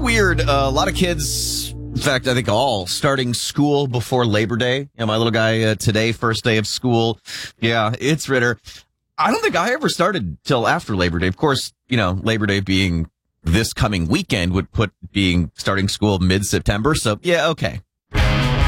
weird. A lot of kids, in fact, I think all starting school before Labor Day. My little guy today, first day of school. Yeah, it's Ritter. I don't think I ever started till after Labor Day. Of course, Labor Day being this coming weekend would put starting school mid-September. So, yeah, okay.